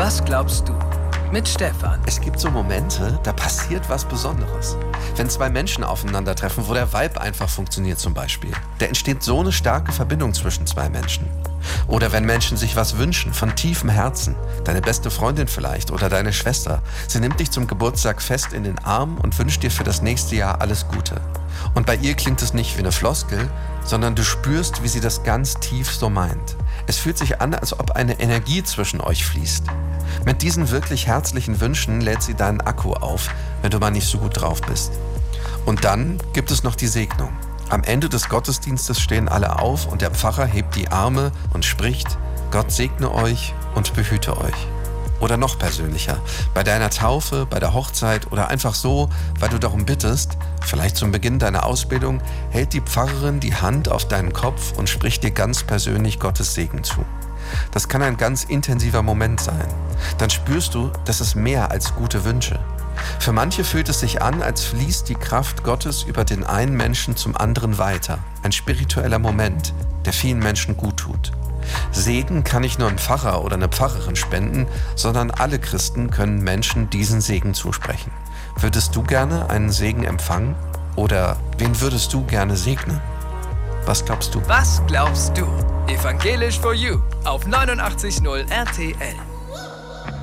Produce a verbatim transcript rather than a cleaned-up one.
Was glaubst du? Mit Stefan. Es gibt so Momente, da passiert was Besonderes. Wenn zwei Menschen aufeinandertreffen, wo der Vibe einfach funktioniert zum Beispiel. Da entsteht so eine starke Verbindung zwischen zwei Menschen. Oder wenn Menschen sich was wünschen, von tiefem Herzen. Deine beste Freundin vielleicht oder deine Schwester. Sie nimmt dich zum Geburtstag fest in den Arm und wünscht dir für das nächste Jahr alles Gute. Und bei ihr klingt es nicht wie eine Floskel, sondern du spürst, wie sie das ganz tief so meint. Es fühlt sich an, als ob eine Energie zwischen euch fließt. Mit diesen wirklich herzlichen Wünschen lädt sie deinen Akku auf, wenn du mal nicht so gut drauf bist. Und dann gibt es noch die Segnung. Am Ende des Gottesdienstes stehen alle auf und der Pfarrer hebt die Arme und spricht: Gott segne euch und behüte euch. Oder noch persönlicher, bei deiner Taufe, bei der Hochzeit oder einfach so, weil du darum bittest, vielleicht zum Beginn deiner Ausbildung, hält die Pfarrerin die Hand auf deinen Kopf und spricht dir ganz persönlich Gottes Segen zu. Das kann ein ganz intensiver Moment sein. Dann spürst du, das ist mehr als gute Wünsche. Für manche fühlt es sich an, als fließt die Kraft Gottes über den einen Menschen zum anderen weiter. Ein spiritueller Moment, der vielen Menschen gut tut. Segen kann nicht nur ein Pfarrer oder eine Pfarrerin spenden, sondern alle Christen können Menschen diesen Segen zusprechen. Würdest du gerne einen Segen empfangen? Oder wen würdest du gerne segnen? Was glaubst du? Was glaubst du? Evangelisch for You auf neunundachtzig Komma null R T L.